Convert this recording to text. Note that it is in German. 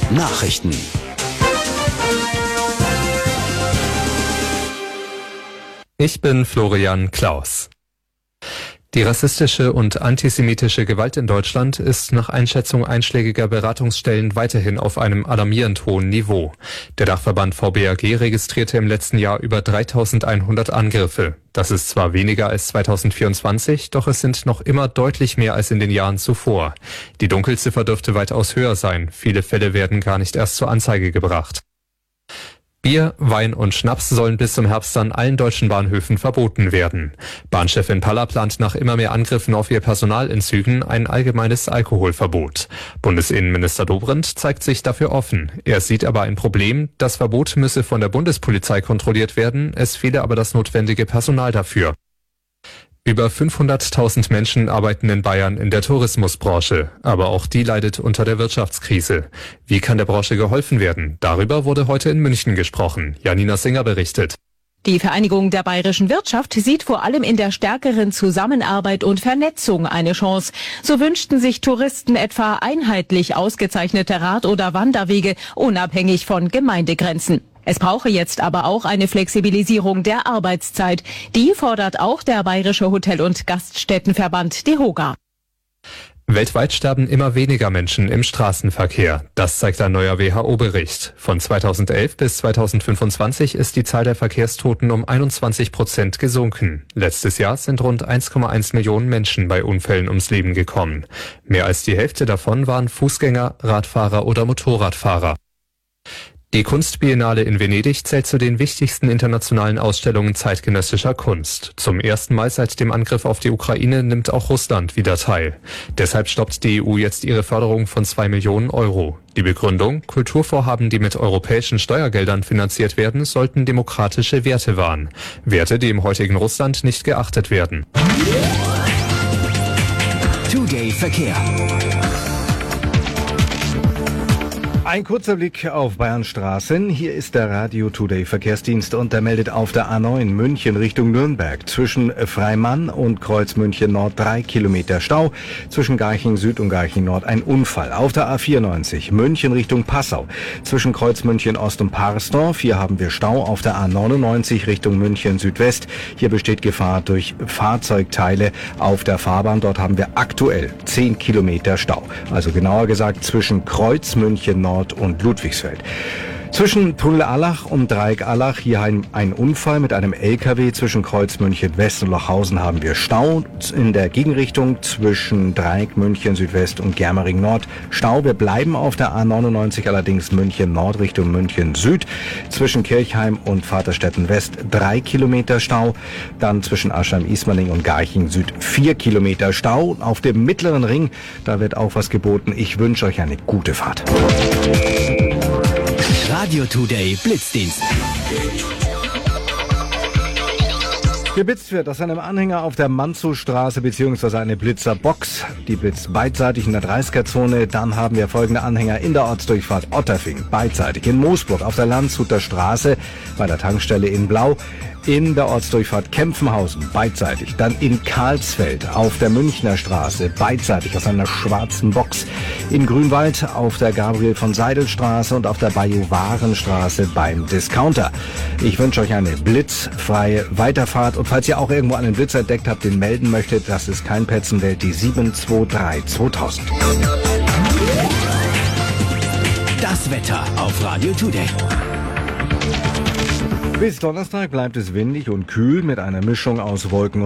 Nachrichten. Ich bin Florian Klaus. Die rassistische und antisemitische Gewalt in Deutschland ist nach Einschätzung einschlägiger Beratungsstellen weiterhin auf einem alarmierend hohen Niveau. Der Dachverband VBAG registrierte im letzten Jahr über 3.100 Angriffe. Das ist zwar weniger als 2024, doch es sind noch immer deutlich mehr als in den Jahren zuvor. Die Dunkelziffer dürfte weitaus höher sein. Viele Fälle werden gar nicht erst zur Anzeige gebracht. Bier, Wein und Schnaps sollen bis zum Herbst an allen deutschen Bahnhöfen verboten werden. Bahnchefin Palla plant nach immer mehr Angriffen auf ihr Personal in Zügen ein allgemeines Alkoholverbot. Bundesinnenminister Dobrindt zeigt sich dafür offen. Er sieht aber ein Problem. Das Verbot müsse von der Bundespolizei kontrolliert werden. Es fehle aber das notwendige Personal dafür. Über 500.000 Menschen arbeiten in Bayern in der Tourismusbranche, aber auch die leidet unter der Wirtschaftskrise. Wie kann der Branche geholfen werden? Darüber wurde heute in München gesprochen. Janina Singer berichtet. Die Vereinigung der bayerischen Wirtschaft sieht vor allem in der stärkeren Zusammenarbeit und Vernetzung eine Chance. So wünschten sich Touristen etwa einheitlich ausgezeichnete Rad- oder Wanderwege, unabhängig von Gemeindegrenzen. Es brauche jetzt aber auch eine Flexibilisierung der Arbeitszeit. Die fordert auch der Bayerische Hotel- und Gaststättenverband DEHOGA. Weltweit sterben immer weniger Menschen im Straßenverkehr. Das zeigt ein neuer WHO-Bericht. Von 2011 bis 2025 ist die Zahl der Verkehrstoten um 21% gesunken. Letztes Jahr sind rund 1,1 Millionen Menschen bei Unfällen ums Leben gekommen. Mehr als die Hälfte davon waren Fußgänger, Radfahrer oder Motorradfahrer. Die Kunstbiennale in Venedig zählt zu den wichtigsten internationalen Ausstellungen zeitgenössischer Kunst. Zum ersten Mal seit dem Angriff auf die Ukraine nimmt auch Russland wieder teil. Deshalb stoppt die EU jetzt ihre Förderung von 2 Millionen Euro. Die Begründung: Kulturvorhaben, die mit europäischen Steuergeldern finanziert werden, sollten demokratische Werte wahren. Werte, die im heutigen Russland nicht geachtet werden. Today Verkehr. Ein kurzer Blick auf Bayerns Straßen. Hier ist der Radio Today Verkehrsdienst und der meldet auf der A9 München Richtung Nürnberg zwischen Freimann und Kreuz München Nord 3 Kilometer Stau. Zwischen Garching Süd und Garching Nord ein Unfall. Auf der A94 München Richtung Passau zwischen Kreuz München Ost und Parsdorf. Hier haben wir Stau auf der A99 Richtung München Südwest. Hier besteht Gefahr durch Fahrzeugteile auf der Fahrbahn. Dort haben wir aktuell 10 Kilometer Stau. Also genauer gesagt zwischen Kreuz München Nord und Ludwigsfeld. Zwischen Tunnel Allach und Dreieck Allach hier ein Unfall mit einem LKW. Zwischen Kreuz München West und Lochhausen haben wir Stau. In der Gegenrichtung zwischen Dreieck München Südwest und Germering Nord Stau. Wir bleiben auf der A99 allerdings München Nord Richtung München Süd. Zwischen Kirchheim und Vaterstetten West 3 Kilometer Stau. Dann zwischen Aschheim-Ismaning und Garching Süd 4 Kilometer Stau. Auf dem mittleren Ring, da wird auch was geboten. Ich wünsche euch eine gute Fahrt. Radio Today Blitzdienst. Geblitzt wird aus einem Anhänger auf der Manzowstraße bzw. eine Blitzerbox. Die blitzt beidseitig in der 30er-Zone. Dann haben wir folgende Anhänger in der Ortsdurchfahrt Otterfing, beidseitig. In Moosburg auf der Landshuter Straße bei der Tankstelle in Blau. In der Ortsdurchfahrt Kempfenhausen, beidseitig. Dann in Karlsfeld auf der Münchner Straße, beidseitig aus einer schwarzen Box. In Grünwald auf der Gabriel-von-Seidel-Straße und auf der Bajuwarenstraße beim Discounter. Ich wünsche euch eine blitzfreie Weiterfahrt. Und falls ihr auch irgendwo einen Blitz entdeckt habt, den melden möchtet, das ist kein Petzenwelt, die 723-2000. Das Wetter auf Radio Today. Bis Donnerstag bleibt es windig und kühl mit einer Mischung aus Wolken